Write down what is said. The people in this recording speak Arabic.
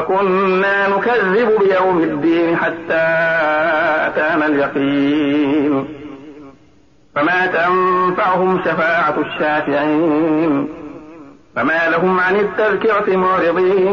وكنا نكذب بيوم الدين حتى أتانا اليقين فما تنفعهم شفاعة الشافعين فما لهم عن التذكرة معرضين